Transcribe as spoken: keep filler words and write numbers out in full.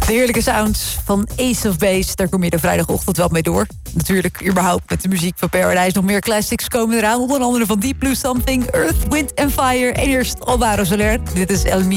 De heerlijke sounds van Ace of Base. Daar kom je de vrijdagochtend wel mee door. Natuurlijk, überhaupt met de muziek van Paradise. Nog meer classics komen eraan. Onder andere van Deep Blue Something, Earth, Wind and Fire. En eerst Alvaro Soler. Dit is El